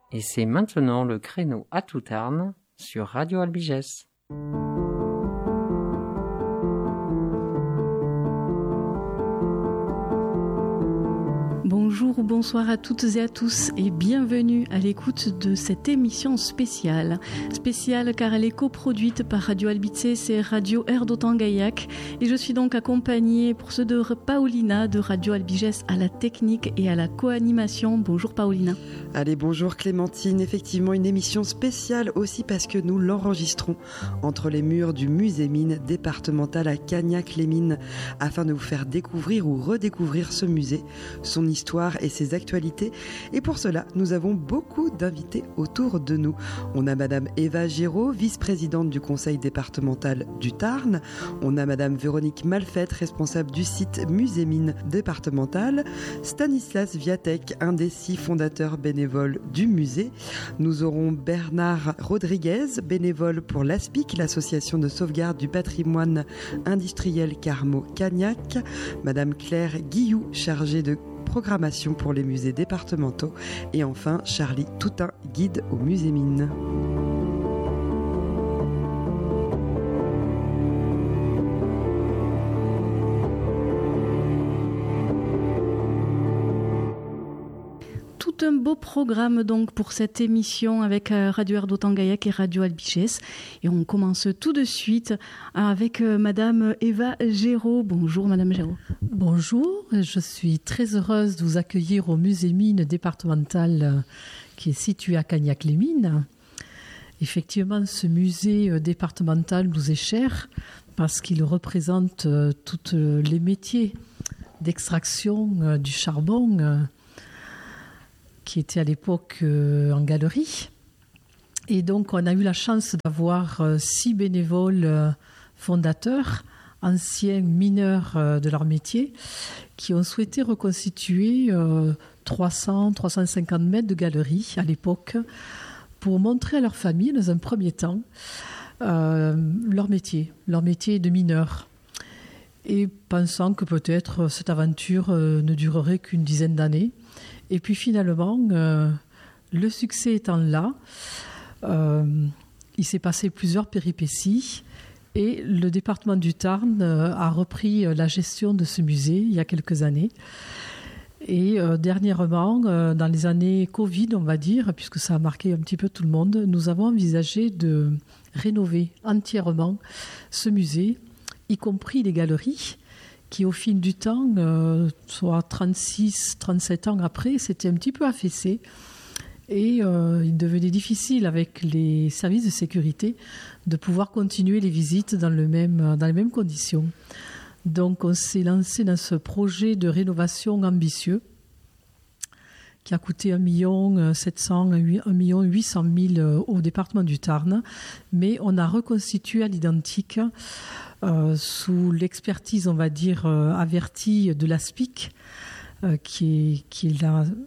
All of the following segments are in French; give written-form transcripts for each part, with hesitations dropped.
Et c'est maintenant le créneau à tout Tarn sur Radio Albigès. Bonjour ou bonsoir à toutes et à tous et bienvenue à l'écoute de cette émission spéciale. Spéciale car elle est coproduite par Radio Albigès et Radio Erdotangaillac et je suis donc accompagnée pour ceux de Paulina de Radio Albigès à la technique et à la co-animation. Bonjour Paulina. Allez, bonjour Clémentine. Effectivement, une émission spéciale aussi parce que nous l'enregistrons entre les murs du musée mine départemental à Cagnac-les-Mines afin de vous faire découvrir ou redécouvrir ce musée, son histoire et ses actualités. Et pour cela, nous avons beaucoup d'invités autour de nous. On a Madame Eva Géraud, vice-présidente du conseil départemental du Tarn. On a Madame Véronique Malfette, responsable du site Musée Mine départemental. Stanislas Viatek, un des 6 fondateurs bénévoles du musée. Nous aurons Bernard Rodriguez, bénévole pour l'ASPIC, l'association de sauvegarde du patrimoine industriel Carmaux-Cagnac. Madame Claire Guilloux, chargée de programmation pour les musées départementaux. Et enfin, Charlie Toutain, guide au musée mine. Tout un beau programme donc pour cette émission avec Radio Erdotangaillac et Radio Albigès. Et on commence tout de suite avec Madame Eva Géraud. Bonjour Madame Géraud. Bonjour, je suis très heureuse de vous accueillir au musée mine départemental qui est situé à Cagnac-les-Mines. Effectivement, ce musée départemental nous est cher parce qu'il représente tous les métiers d'extraction du charbon qui était à l'époque en galerie. Et donc, on a eu la chance d'avoir 6 bénévoles fondateurs, anciens mineurs de leur métier, qui ont souhaité reconstituer 300-350 mètres de galerie à l'époque pour montrer à leur famille, dans un premier temps, leur métier de mineur. Et pensant que peut-être cette aventure ne durerait qu'une dizaine d'années. Et puis finalement, le succès étant là, il s'est passé plusieurs péripéties et le département du Tarn a repris la gestion de ce musée il y a quelques années. Et dernièrement, dans les années Covid, on va dire, puisque ça a marqué un petit peu tout le monde, nous avons envisagé de rénover entièrement ce musée, y compris les galeries, qui au fil du temps, soit 36-37 ans après, s'était un petit peu affaissé. Et il devenait difficile avec les services de sécurité de pouvoir continuer les visites dans les mêmes conditions. Donc on s'est lancé dans ce projet de rénovation ambitieux qui a coûté 1 700 000, 1 800 000 au département du Tarn. Mais on a reconstitué à l'identique sous l'expertise, on va dire, avertie de l'ASPIC, qui est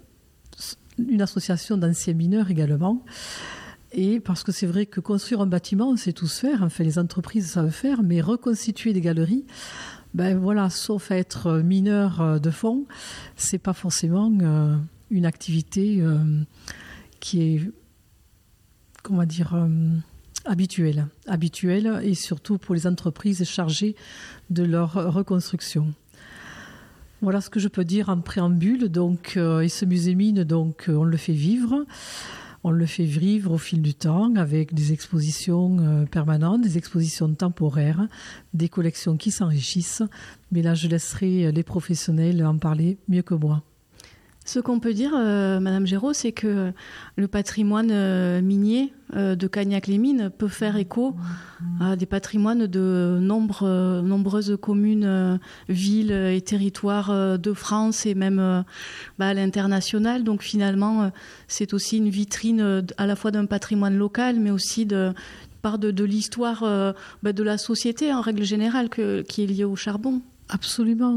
une association d'anciens mineurs également. Et parce que c'est vrai que construire un bâtiment, on sait tous faire, enfin les entreprises savent faire, mais reconstituer des galeries, ben voilà, sauf à être mineur de fond, c'est pas forcément une activité qui est, comment dire, habituelle et surtout pour les entreprises chargées de leur reconstruction. Voilà ce que je peux dire en préambule. Donc, et ce musée mine, donc, on le fait vivre. On le fait vivre au fil du temps avec des expositions permanentes, des expositions temporaires, des collections qui s'enrichissent. Mais là, je laisserai les professionnels en parler mieux que moi. Ce qu'on peut dire, Madame Géraud, c'est que le patrimoine minier de Cagnac-les-Mines peut faire écho à des patrimoines de nombreuses communes, villes et territoires de France et même à l'international. Donc finalement, c'est aussi une vitrine à la fois d'un patrimoine local, mais aussi de l'histoire de la société en règle générale qui est liée au charbon. Absolument.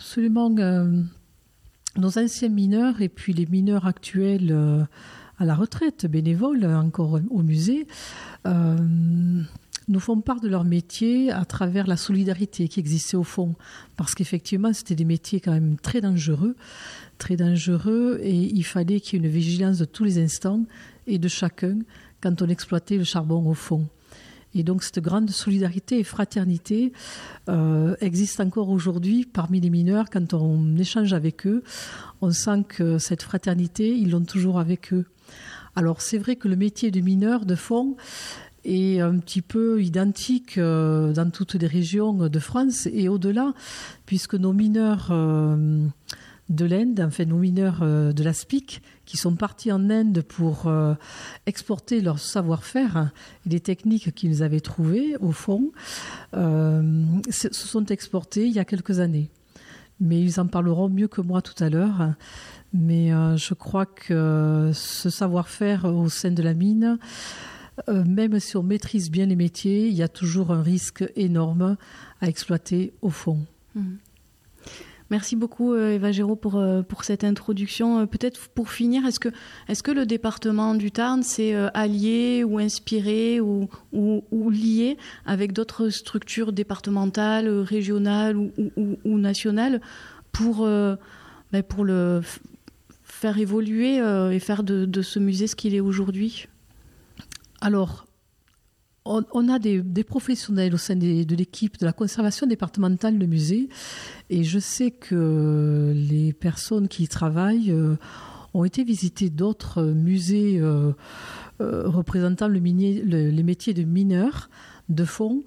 Nos anciens mineurs et puis les mineurs actuels à la retraite, bénévoles encore au musée, nous font part de leur métier à travers la solidarité qui existait au fond. Parce qu'effectivement, c'était des métiers quand même très dangereux, et il fallait qu'il y ait une vigilance de tous les instants et de chacun quand on exploitait le charbon au fond. Et donc cette grande solidarité et fraternité existe encore aujourd'hui parmi les mineurs. Quand on échange avec eux, on sent que cette fraternité, ils l'ont toujours avec eux. Alors c'est vrai que le métier de mineur de fond est un petit peu identique dans toutes les régions de France et au-delà, puisque nos mineurs de l'Inde, enfin nos mineurs de l'ASPIC, qui sont partis en Inde pour exporter leur savoir-faire et les techniques qu'ils avaient trouvées, au fond, se sont exportés il y a quelques années. Mais ils en parleront mieux que moi tout à l'heure. Mais je crois que ce savoir-faire au sein de la mine, même si on maîtrise bien les métiers, il y a toujours un risque énorme à exploiter au fond. Merci beaucoup Eva Géraud pour cette introduction. Peut-être pour finir, est-ce que le département du Tarn s'est allié ou inspiré ou lié avec d'autres structures départementales, régionales ou nationales pour le faire évoluer et faire de ce musée ce qu'il est aujourd'hui ? Alors, on a des professionnels au sein de l'équipe de la conservation départementale de musée, et je sais que les personnes qui y travaillent ont été visiter d'autres musées représentant les métiers de mineurs de fond.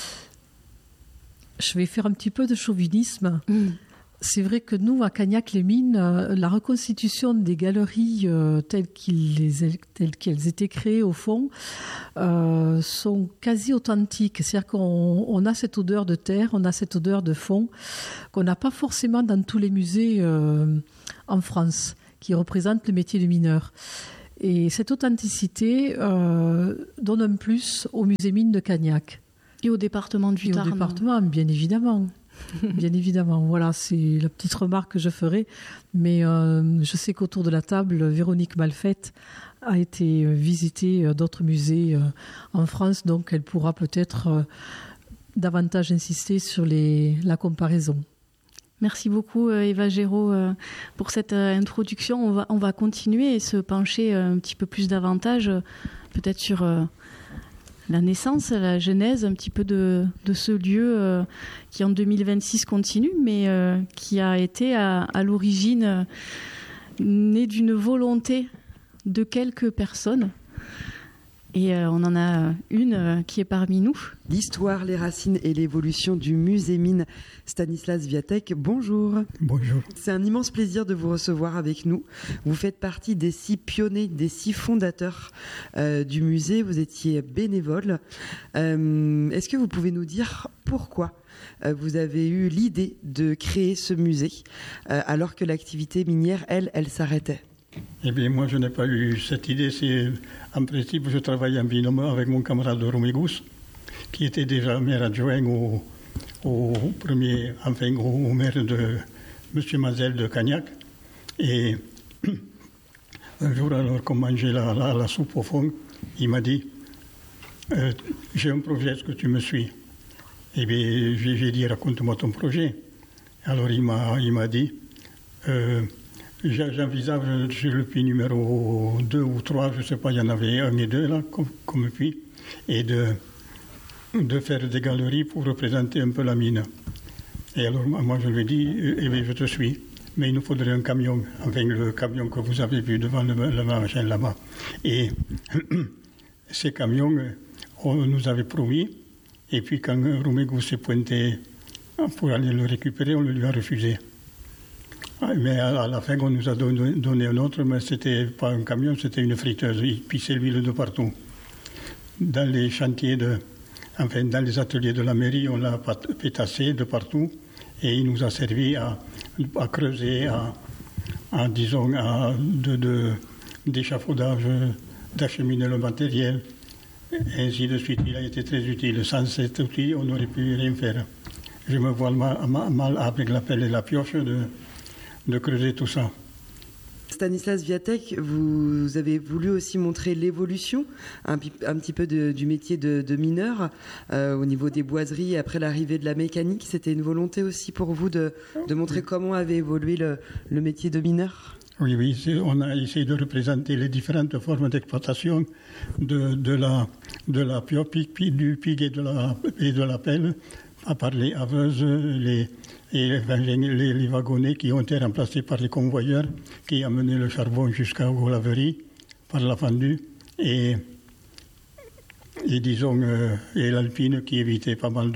Je vais faire un petit peu de chauvinisme. C'est vrai que nous, à Cagnac-les-Mines, la reconstitution des galeries telles qu'elles étaient créées au fond sont quasi authentiques. C'est-à-dire qu'on a cette odeur de terre, on a cette odeur de fond qu'on n'a pas forcément dans tous les musées en France qui représentent le métier de mineur. Et cette authenticité donne un plus au musée mine de Cagnac. Et au département du Tarn. Au département, bien évidemment. Bien évidemment, voilà, c'est la petite remarque que je ferai. Mais je sais qu'autour de la table, Véronique Malfette a été visiter d'autres musées en France, donc elle pourra peut-être davantage insister sur la comparaison. Merci beaucoup Eva Géraud pour cette introduction. On va continuer et se pencher un petit peu plus davantage, peut-être sur la naissance, la genèse un petit peu de ce lieu qui en 2026 continue, mais qui a été à l'origine né d'une volonté de quelques personnes. Et on en a une qui est parmi nous. L'histoire, les racines et l'évolution du musée mine. Stanislas Viatek, bonjour. Bonjour. C'est un immense plaisir de vous recevoir avec nous. Vous faites partie des 6 pionniers, des 6 fondateurs du musée. Vous étiez bénévole. Est-ce que vous pouvez nous dire pourquoi vous avez eu l'idée de créer ce musée alors que l'activité minière, elle s'arrêtait ? Eh bien, moi, je n'ai pas eu cette idée. En principe, je travaillais en binôme avec mon camarade Romégous, qui était déjà maire adjoint au maire de M. Mazel de Cagnac. Et un jour, alors qu'on mangeait la soupe au fond, il m'a dit « J'ai un projet, est-ce que tu me suis ?» Eh bien, j'ai dit « Raconte-moi ton projet ». Alors, il m'a dit j'envisage sur le puits numéro 2 ou 3, je ne sais pas, il y en avait 1 et 2 là, comme puits, et de faire des galeries pour représenter un peu la mine. Et alors moi je lui ai dit, eh bien je te suis, mais il nous faudrait un camion, enfin le camion que vous avez vu devant le magasin là-bas. Et ces camions, on nous avait promis, et puis quand Romégous s'est pointé pour aller le récupérer, on le lui a refusé. Mais à la fin, on nous a donné un autre, mais c'était pas un camion, c'était une friteuse. Il pissait l'huile de partout. Dans les chantiers, dans les ateliers de la mairie, on l'a pétassé de partout et il nous a servi à creuser, d'échafaudage, d'acheminer le matériel, et ainsi de suite. Il a été très utile. Sans cet outil, on n'aurait pu rien faire. Je me vois mal avec la pelle et la pioche de creuser tout ça. Stanislas Viatek, vous avez voulu aussi montrer l'évolution un petit peu du métier de mineur au niveau des boiseries après l'arrivée de la mécanique. C'était une volonté aussi pour vous de montrer comment avait évolué le métier de mineur? Oui, on a essayé de représenter les différentes formes d'exploitation de la piopique, du pic et de la pelle, à part les haveuses, les wagonnets qui ont été remplacés par les convoyeurs qui amenaient le charbon jusqu'aux laveries par la fendue et disons et l'alpine qui évitait pas mal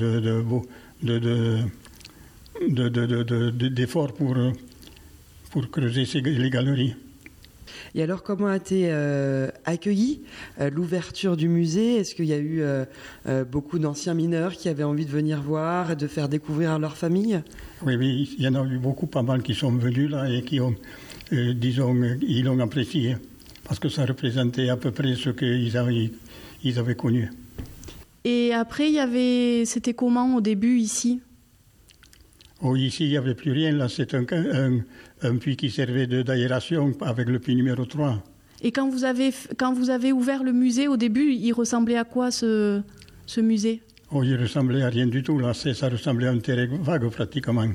d'efforts pour creuser les galeries. Et alors, comment a été accueillie l'ouverture du musée? Est-ce qu'il y a eu beaucoup d'anciens mineurs qui avaient envie de venir voir et de faire découvrir à leur famille? Oui, il y en a eu beaucoup, pas mal qui sont venus là et qui ont, ils l'ont apprécié parce que ça représentait à peu près ce qu'ils avaient connu. Et après, c'était comment au début ici? Oh, ici, il n'y avait plus rien. Là, c'est un puits qui servait d'aération avec le puits numéro 3. Et quand vous avez ouvert le musée, au début, il ressemblait à quoi ce musée? Oh, il ressemblait à rien du tout. Là, ça ressemblait à un terrain vague pratiquement.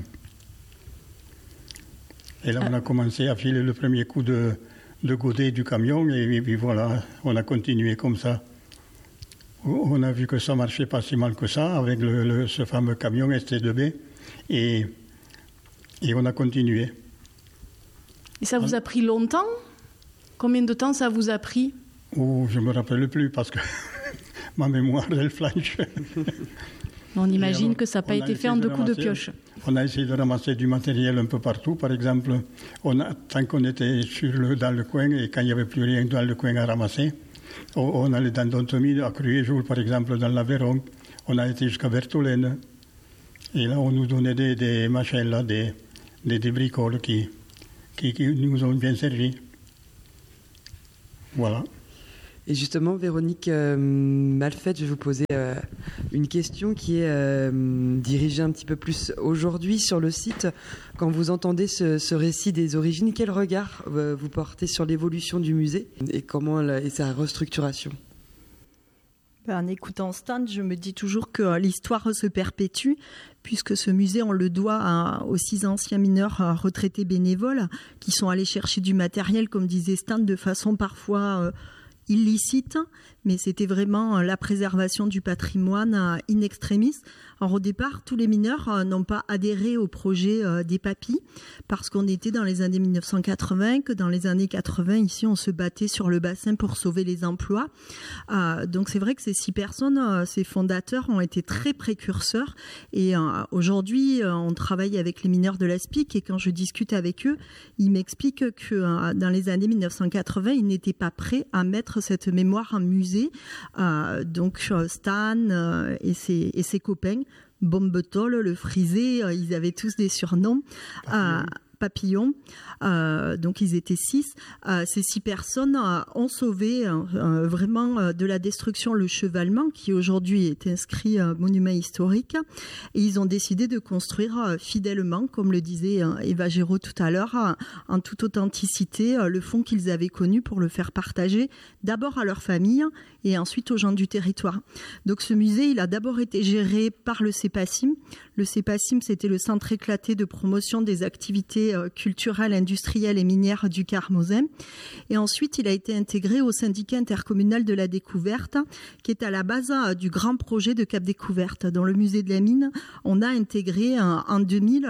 Et là, on a commencé à filer le premier coup de godet du camion et puis voilà, on a continué comme ça. On a vu que ça marchait pas si mal que ça avec ce fameux camion ST2B. Et on a continué. Et ça vous a pris longtemps? Combien de temps ça vous a pris? Oh, je ne me rappelle plus parce que ma mémoire, elle flanche. On imagine que ça n'a pas été fait en 2 coups de pioche. On a essayé de ramasser du matériel un peu partout. Par exemple, tant qu'on était dans le coin et quand il n'y avait plus rien dans le coin à ramasser, on allait dans Dontomie, à Cruéjoul, par exemple, dans l'Aveyron. On a été jusqu'à Vertolaine. Et là, on nous donnait des machins, là, des bricoles qui nous ont bien servi. Voilà. Et justement, Véronique Malfait, je vais vous poser une question qui est dirigée un petit peu plus aujourd'hui sur le site. Quand vous entendez ce récit des origines, quel regard vous portez sur l'évolution du musée et sa restructuration? En écoutant Stan, je me dis toujours que l'histoire se perpétue, puisque ce musée, on le doit aux 6 anciens mineurs retraités bénévoles qui sont allés chercher du matériel, comme disait Stan, de façon parfois illicite, mais c'était vraiment la préservation du patrimoine in extremis. Alors au départ, tous les mineurs n'ont pas adhéré au projet des papis parce qu'on était dans les années 1980, que dans les années 80, ici, on se battait sur le bassin pour sauver les emplois. Donc c'est vrai que ces 6 personnes, ces fondateurs, ont été très précurseurs. Et aujourd'hui, on travaille avec les mineurs de l'ASPIC et quand je discute avec eux, ils m'expliquent que dans les années 1980, ils n'étaient pas prêts à mettre cette mémoire en musée. Donc Stan et ses copains, Bombetol, le frisé, ils avaient tous des surnoms. Papillon. Donc ils étaient 6. Ces 6 personnes ont sauvé vraiment de la destruction le chevalement qui aujourd'hui est inscrit monument historique. Et ils ont décidé de construire fidèlement, comme le disait Eva Géraud tout à l'heure, en toute authenticité, le fonds qu'ils avaient connu pour le faire partager d'abord à leur famille et ensuite aux gens du territoire. Donc ce musée, il a d'abord été géré par le CEPACIM. Le CEPACIM, c'était le centre éclaté de promotion des activités culturelles, industrielles et minières du Quart-Mosin. Et ensuite, il a été intégré au syndicat intercommunal de la découverte, qui est à la base du grand projet de Cap Découverte. Dans le musée de la mine, on a intégré en 2000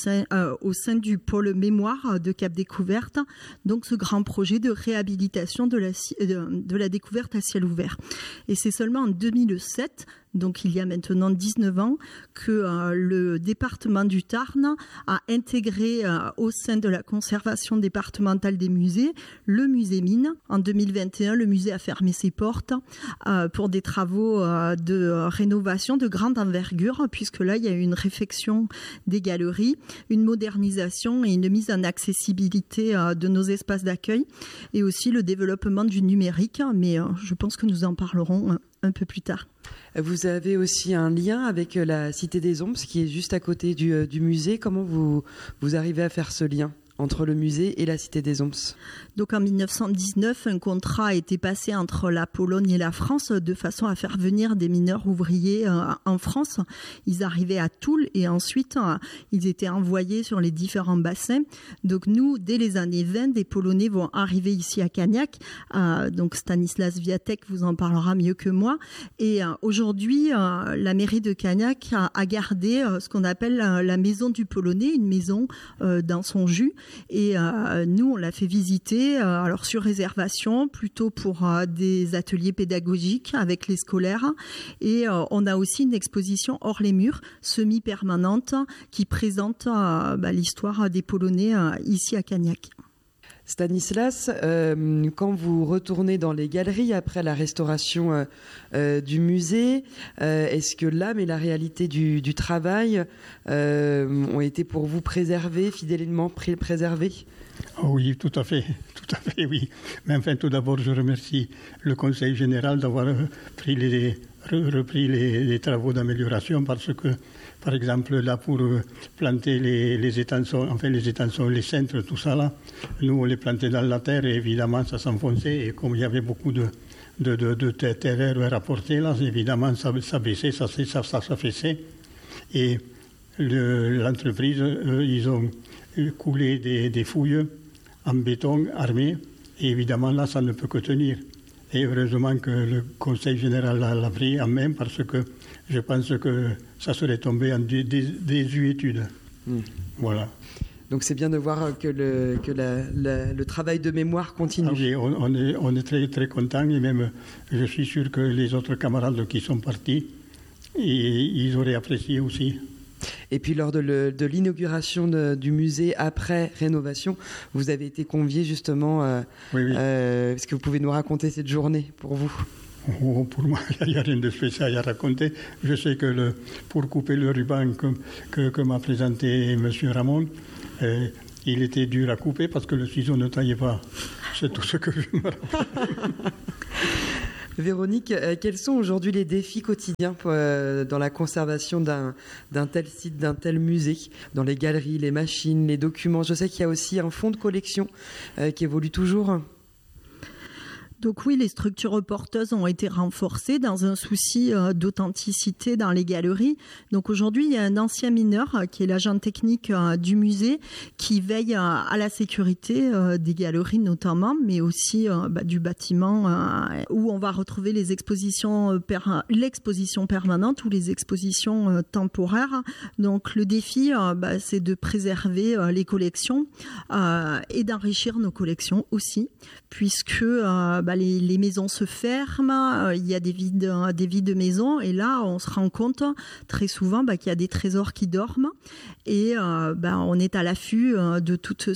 au sein du pôle mémoire de Cap Découverte, donc ce grand projet de réhabilitation de la découverte à ciel ouvert. Et c'est seulement en 2007, donc il y a maintenant 19 ans, que le département du Tarn a intégré au sein de la conservation départementale des musées le musée mine. En 2021, le musée a fermé ses portes pour des travaux de rénovation de grande envergure, puisque là, il y a eu une réfection des galeries, une modernisation et une mise en accessibilité de nos espaces d'accueil, et aussi le développement du numérique, mais je pense que nous en parlerons un peu plus tard. Vous avez aussi un lien avec la Cité des Ombres, qui est juste à côté du musée. Comment vous arrivez à faire ce lien entre le musée et la Cité des Oms. Donc en 1919, un contrat a été passé entre la Pologne et la France de façon à faire venir des mineurs ouvriers en France. Ils arrivaient à Toul et ensuite ils étaient envoyés sur les différents bassins. Donc nous, dès les années 20, des Polonais vont arriver ici à Cagnac. Donc Stanislas Wiatek vous en parlera mieux que moi. Et aujourd'hui, la mairie de Cagnac a gardé ce qu'on appelle la maison du Polonais, une maison dans son jus. Et nous, on l'a fait visiter, alors sur réservation, plutôt pour des ateliers pédagogiques avec les scolaires. Et on a aussi une exposition hors les murs, semi-permanente, qui présente l'histoire des Polonais ici à Cagnac. Stanislas, quand vous retournez dans les galeries après la restauration du musée, est-ce que l'âme et la réalité du travail ont été pour vous préservées, fidèlement préservées ? Oui, tout à fait, oui. Mais enfin, tout d'abord, je remercie le Conseil général d'avoir repris les travaux d'amélioration parce que, par exemple, là, pour planter les étançons, les cintres, tout ça là, nous, on les plantait dans la terre et évidemment, ça s'enfonçait. Et comme il y avait beaucoup de terre à rapporter, là, évidemment, ça baissait, ça s'affaissait. Et l'entreprise, ils ont coulé des fouilles en béton armé. Et évidemment, là, ça ne peut que tenir. Et heureusement que le Conseil général l'a pris en main parce que je pense que ça serait tombé en désuétude. Voilà. Donc c'est bien de voir que le travail de mémoire continue. Ah oui, on est très, très contents et même je suis sûr que les autres camarades qui sont partis, ils auraient apprécié aussi. Et puis lors de l'inauguration du musée après rénovation, vous avez été convié justement. Oui. Est-ce que vous pouvez nous raconter cette journée pour vous ? Pour moi, il n'y a rien de spécial à raconter. Je sais que pour couper le ruban que m'a présenté M. Ramon, il était dur à couper parce que le ciseau ne taillait pas. C'est tout ce que je me rappelle. Véronique, quels sont aujourd'hui les défis quotidiens dans la conservation d'un tel site, d'un tel musée, dans les galeries, les machines, les documents ? Je sais qu'il y a aussi un fonds de collection qui évolue toujours. Donc oui, les structures porteuses ont été renforcées dans un souci d'authenticité dans les galeries. Donc aujourd'hui, il y a un ancien mineur qui est l'agent technique du musée qui veille à la sécurité des galeries notamment, mais aussi du bâtiment où on va retrouver l'exposition permanente ou les expositions temporaires. Donc le défi, c'est de préserver les collections et d'enrichir nos collections aussi, puisque les maisons se ferment, il y a des vides de maisons et là on se rend compte très souvent qu'il y a des trésors qui dorment et on est à l'affût de toutes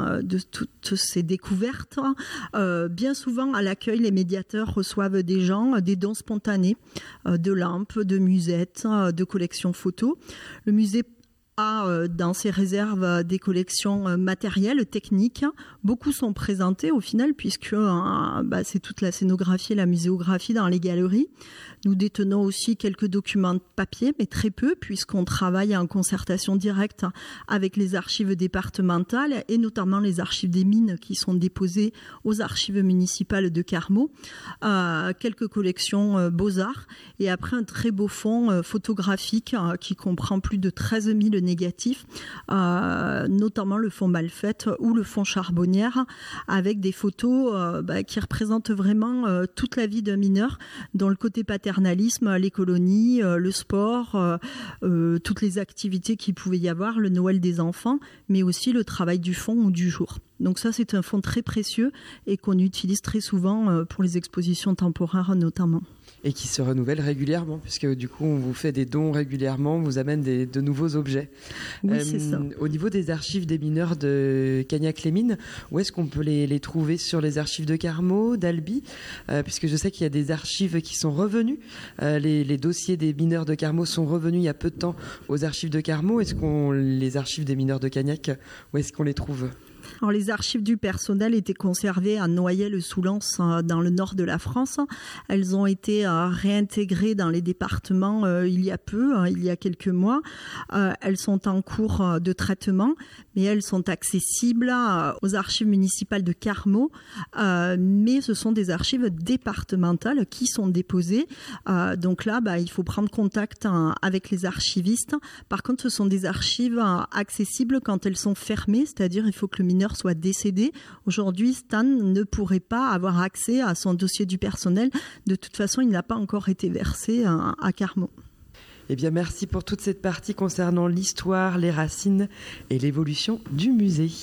ces découvertes. Bien souvent à l'accueil, les médiateurs reçoivent des dons spontanés de lampes, de musettes, de collections photos. Le musée a dans ses réserves des collections matérielles, techniques. Beaucoup sont présentées au final puisque c'est toute la scénographie et la muséographie dans les galeries. Nous détenons aussi quelques documents de papier, mais très peu, puisqu'on travaille en concertation directe avec les archives départementales et notamment les archives des mines qui sont déposées aux archives municipales de Carmaux. Quelques collections beaux-arts et après un très beau fonds photographique qui comprend plus de 13 000 négatifs, notamment le fonds Malfait ou le fonds Charbonnière, avec des photos qui représentent vraiment toute la vie d'un mineur, dont le côté paternalisme, les colonies, le sport, toutes les activités qu'il pouvait y avoir, le Noël des enfants, mais aussi le travail du fond ou du jour. Donc ça, c'est un fonds très précieux et qu'on utilise très souvent pour les expositions temporaires notamment. Et qui se renouvelle régulièrement, puisque du coup, on vous fait des dons régulièrement, on vous amène de nouveaux objets. Oui, c'est ça. Au niveau des archives des mineurs de Cagnac-les-Mines, où est-ce qu'on peut les trouver ? Sur les archives de Carmaux, d'Albi, puisque je sais qu'il y a des archives qui sont revenues. Les dossiers des mineurs de Carmaux sont revenus il y a peu de temps aux archives de Carmaux. Les archives des mineurs de Cagnac, où est-ce qu'on les trouve ? Alors, les archives du personnel étaient conservées à Noyelles-sous-Lens, dans le nord de la France. Elles ont été réintégrées dans les départements il y a peu, il y a quelques mois. Elles sont en cours de traitement, mais elles sont accessibles aux archives municipales de Carmaux. Mais ce sont des archives départementales qui sont déposées. Donc là, il faut prendre contact avec les archivistes. Par contre, ce sont des archives accessibles quand elles sont fermées, c'est-à-dire il faut que le mineur soit décédé. Aujourd'hui, Stan ne pourrait pas avoir accès à son dossier du personnel. De toute façon, il n'a pas encore été versé à Carmaux. Eh bien, merci pour toute cette partie concernant l'histoire, les racines et l'évolution du musée.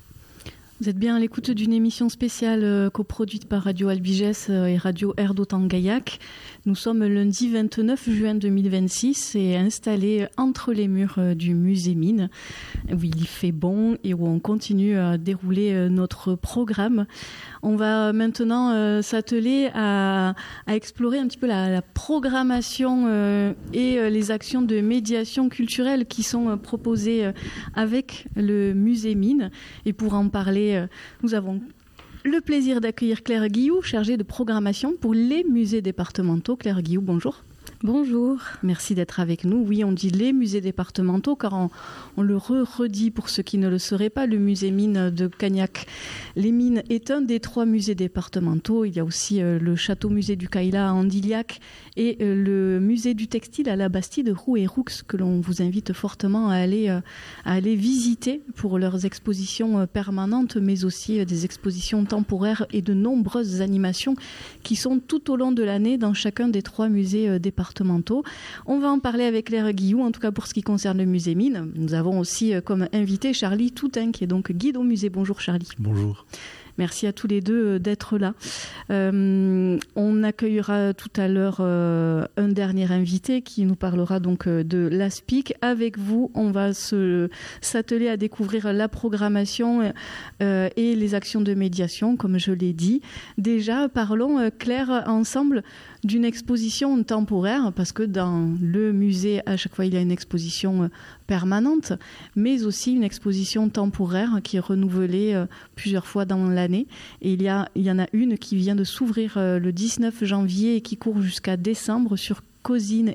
Vous êtes bien à l'écoute d'une émission spéciale coproduite par Radio Albigès et Radio Air d'Otan-Gaillac. Nous sommes lundi 29 juin 2026 et installés entre les murs du musée Mines, où il fait bon et où on continue à dérouler notre programme. On va maintenant s'atteler à explorer un petit peu la programmation et les actions de médiation culturelle qui sont proposées avec le musée Mines. Et pour en parler, nous avons le plaisir d'accueillir Claire Guillou, chargée de programmation pour les musées départementaux. Claire Guillou, bonjour. Bonjour. Merci d'être avec nous. Oui, on dit les musées départementaux car on le redit pour ceux qui ne le sauraient pas. Le musée Mines de Cagnac-les-Mines est un des 3 musées départementaux. Il y a aussi le château-musée du Caïla à Andilhac et le musée du textile à la Bastide de Roux-et-Roux que l'on vous invite fortement à aller visiter pour leurs expositions permanentes, mais aussi des expositions temporaires et de nombreuses animations qui sont tout au long de l'année dans chacun des 3 musées départementaux. On va en parler avec Claire Guillou, en tout cas pour ce qui concerne le musée Mines. Nous avons aussi comme invité Charlie Toutain, qui est donc guide au musée. Bonjour Charlie. Bonjour. Merci à tous les deux d'être là. On accueillera tout à l'heure un dernier invité qui nous parlera donc de l'ASPIC. Avec vous, on va s'atteler à découvrir la programmation et les actions de médiation, comme je l'ai dit. Déjà, parlons, Claire, ensemble d'une exposition temporaire, parce que dans le musée, à chaque fois, il y a une exposition permanente, mais aussi une exposition temporaire qui est renouvelée plusieurs fois dans l'année. Et il y en a une qui vient de s'ouvrir le 19 janvier et qui court jusqu'à décembre sur Cosine